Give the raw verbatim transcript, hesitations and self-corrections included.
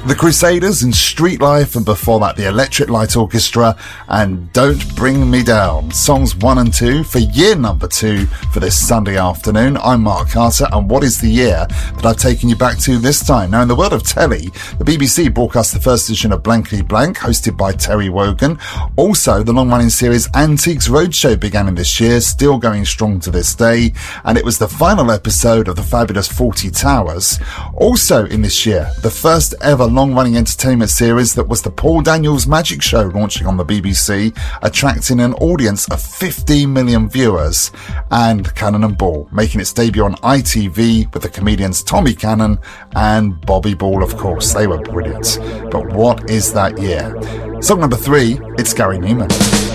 The Crusaders and Street Life, and before that the Electric Light Orchestra and Don't Bring Me Down. Songs one and two for year number two for this Sunday afternoon. I'm Mark Carter, and what is the year that I've taken you back to this time? Now, in the world of telly, the B B C broadcast the first edition of Blankety Blank, hosted by Terry Wogan. Also, the long-running series Antiques Roadshow began in this year, still going strong to this day, and it was the final episode of the fabulous Fawlty Towers. Also in this year, the first ever long-running entertainment series that was the Paul Daniels Magic Show, launching on the B B C, attracting an audience of fifteen million viewers, and Cannon and Ball, making its debut on I T V with the comedians Tommy Cannon and Bobby Ball, of course. They were brilliant. But what is that year? Song number three, it's Gary Newman.